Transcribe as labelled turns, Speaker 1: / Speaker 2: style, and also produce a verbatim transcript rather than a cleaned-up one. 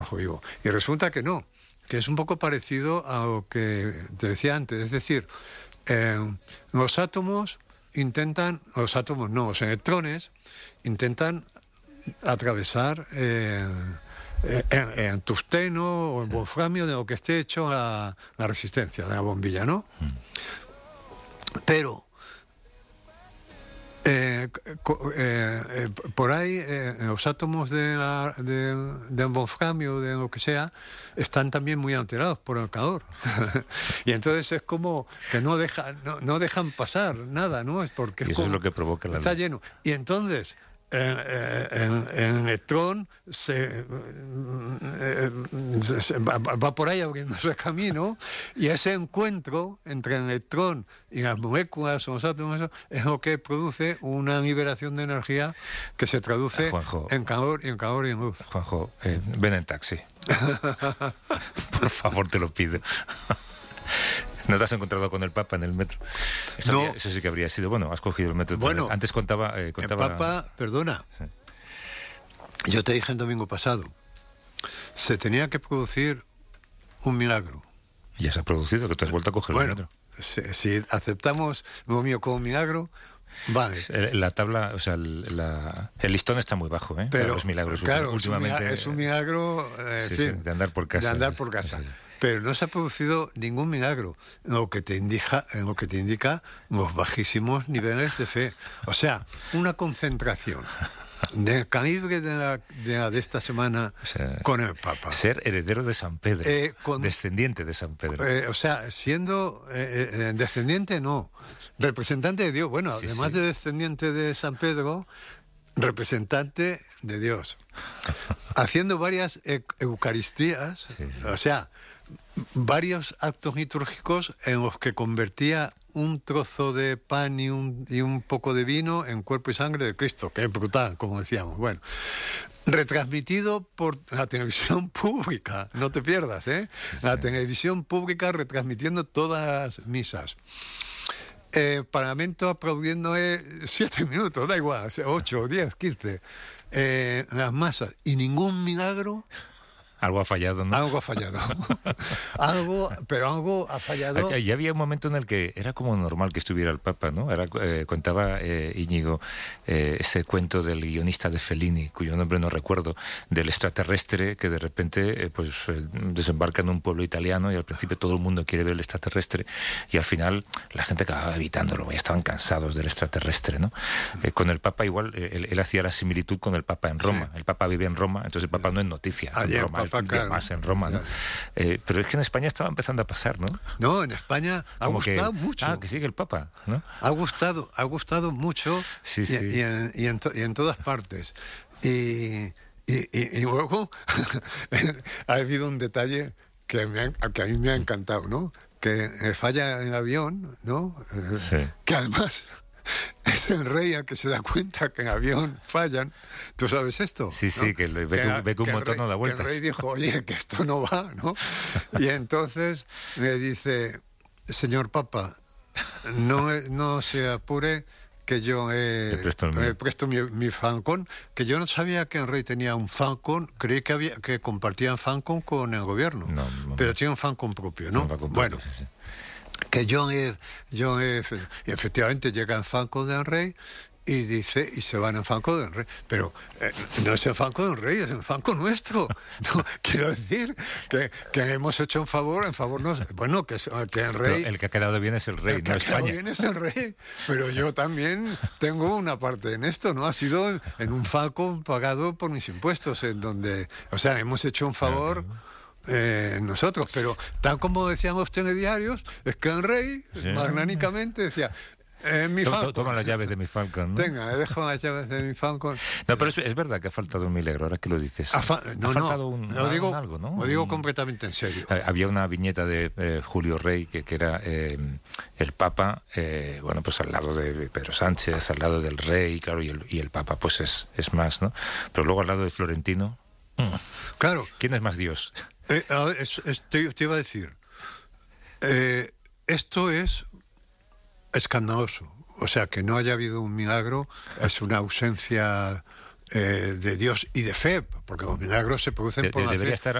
Speaker 1: vivo. Y resulta que no, que es un poco parecido a lo que te decía antes. Es decir, eh, los átomos intentan, los átomos no, los electrones intentan atravesar eh, en, en tungsteno o en wolframio, de lo que esté hecho la, la resistencia de la bombilla, ¿no? Pero Eh, eh, eh, por ahí eh, los átomos de, la, de, del wolframio, de lo que sea, están también muy alterados por el calor. Y entonces es como que no, deja, no, no dejan pasar nada, ¿no? Es porque
Speaker 2: y
Speaker 1: es
Speaker 2: eso
Speaker 1: como,
Speaker 2: es lo que provoca la
Speaker 1: está
Speaker 2: luz.
Speaker 1: lleno. Y entonces en, en, en electrón se, se va, va por ahí abriéndose el camino, y ese encuentro entre el electrón y las moléculas o los átomos es lo que produce una liberación de energía que se traduce
Speaker 2: Juanjo,
Speaker 1: en calor y en calor y en luz.
Speaker 2: Juanjo, eh, ven en taxi. Por favor, te lo pido. ¿No te has encontrado con el Papa en el metro? Eso,
Speaker 1: No.
Speaker 2: habría, eso sí que habría sido. Bueno, has cogido el metro.
Speaker 1: Bueno,
Speaker 2: antes contaba... Eh, contaba...
Speaker 1: El Papa, perdona,
Speaker 2: sí.
Speaker 1: Yo te dije el domingo pasado, se tenía que producir un milagro.
Speaker 2: Ya se ha producido, que tú has vuelto a coger
Speaker 1: bueno,
Speaker 2: el metro.
Speaker 1: Si, si aceptamos lo mío como un milagro, vale.
Speaker 2: La tabla, o sea, la, el listón está muy bajo, ¿eh?
Speaker 1: Pero,
Speaker 2: los milagros
Speaker 1: claro,
Speaker 2: últimamente.
Speaker 1: Es un milagro, eh,
Speaker 2: sí,
Speaker 1: en fin,
Speaker 2: sí, de andar por casa.
Speaker 1: De andar por casa. Sí, sí. Pero no se ha producido ningún milagro, en lo que te indica, en lo que te indica los bajísimos niveles de fe. O sea, una concentración del calibre de, la, de, la de esta semana, o sea, con el Papa.
Speaker 2: Ser heredero de San Pedro,
Speaker 1: eh, con,
Speaker 2: descendiente de San Pedro.
Speaker 1: Eh, o sea, siendo eh, eh, descendiente, no, representante de Dios. Bueno, sí, además sí. de descendiente de San Pedro, representante de Dios. Haciendo varias e- eucaristías, sí, sí. o sea, varios actos litúrgicos en los que convertía un trozo de pan y un, y un poco de vino en cuerpo y sangre de Cristo, que es brutal, como decíamos. Bueno, retransmitido por la televisión pública, no te pierdas, ¿eh? Sí. La televisión pública retransmitiendo todas las misas. Eh, Parlamento aplaudiendo eh, siete minutos, da igual, ocho, diez, quince, eh, las masas, y ningún milagro.
Speaker 2: Algo ha fallado, ¿no?
Speaker 1: Algo ha fallado. algo, pero algo ha fallado.
Speaker 2: Ya había un momento en el que era como normal que estuviera el Papa, ¿no? Era, eh, contaba eh, Íñigo eh, ese cuento del guionista de Fellini, cuyo nombre no recuerdo, del extraterrestre que de repente eh, pues eh, desembarca en un pueblo italiano y al principio todo el mundo quiere ver el extraterrestre y al final la gente acababa evitándolo, ya estaban cansados del extraterrestre, ¿no? Eh, con el Papa igual, eh, él, él hacía la similitud con el Papa en Roma. Sí. El Papa vive en Roma, entonces el Papa no es noticia.
Speaker 1: Ayer,
Speaker 2: en Roma,
Speaker 1: Papa, claro.
Speaker 2: más en Roma, ¿no? Eh, pero es que en España estaba empezando a pasar, ¿no?
Speaker 1: No, en España ha
Speaker 2: Como
Speaker 1: gustado
Speaker 2: que,
Speaker 1: mucho.
Speaker 2: Ah, que sigue el Papa, ¿no?
Speaker 1: Ha gustado, ha gustado mucho
Speaker 2: sí,
Speaker 1: y,
Speaker 2: sí.
Speaker 1: y, en, y, en to, y en todas partes. Y, y, y, y luego ha habido un detalle que, me ha, que a mí me ha encantado, ¿no? Que falla el avión, ¿no?
Speaker 2: Sí.
Speaker 1: Que además es el rey el que se da cuenta que en avión fallan. ¿Tú sabes esto?
Speaker 2: Sí, sí, ¿no? que ve que, que, ve que un que motor rey, no da vueltas.
Speaker 1: Que el rey dijo, oye, que esto no va, ¿no? Y entonces le dice, señor Papa, no, no se apure, que yo eh,
Speaker 2: presto,
Speaker 1: eh, presto mi, mi Falcon, que yo no sabía que el rey tenía un Falcon, creí que había que compartían Falcon con el gobierno,
Speaker 2: no, no,
Speaker 1: pero tiene un Falcon propio, ¿no?
Speaker 2: Falcon
Speaker 1: bueno.
Speaker 2: propio, sí, sí.
Speaker 1: Que yo, he, yo he, y efectivamente llega en Falcon del Rey y dice, y se van en Falcon del Rey, pero eh, no es el Falcon del Rey, es el Falcon nuestro. No, quiero decir que, que hemos hecho un favor, en favor no, bueno, que, que el Rey.
Speaker 2: Pero el que ha quedado bien es el Rey,
Speaker 1: el que
Speaker 2: no
Speaker 1: ha
Speaker 2: España.
Speaker 1: quedado bien es el Rey, pero yo también tengo una parte en esto, ¿no? Ha sido en un Falcon pagado por mis impuestos, en donde, o sea, hemos hecho un favor. Eh, nosotros, pero tal como decían los telediarios, es que el rey sí. magnánicamente decía eh, mi Falcon.
Speaker 2: Toma las llaves de mi Falcon, ¿no?
Speaker 1: Tenga, he dejado las llaves de mi Falcon.
Speaker 2: No, pero es, es verdad que ha faltado un milagro, ahora que lo dices.
Speaker 1: Fa- no,
Speaker 2: ha faltado
Speaker 1: no,
Speaker 2: un,
Speaker 1: lo digo,
Speaker 2: un algo, ¿no?
Speaker 1: lo digo
Speaker 2: un,
Speaker 1: completamente en serio.
Speaker 2: Había una viñeta de eh, Julio Rey que, que era eh, el Papa, eh, bueno, pues al lado de Pedro Sánchez, al lado del Rey, claro, y el, y el Papa pues es, es más, ¿no? Pero luego al lado de Florentino,
Speaker 1: claro.
Speaker 2: ¿Quién es más Dios?
Speaker 1: Eh, es, es, te, te iba a decir, eh, esto es escandaloso. O sea, que no haya habido un milagro es una ausencia eh, de Dios y de fe, porque los milagros se producen
Speaker 2: de,
Speaker 1: por
Speaker 2: de,
Speaker 1: la
Speaker 2: debería
Speaker 1: fe.
Speaker 2: estar